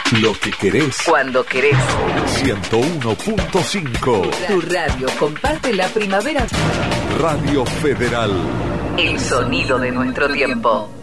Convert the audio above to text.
Lo que querés. Cuando querés. 101.5. Tu radio comparte la primavera. Radio Federal. El sonido de nuestro tiempo.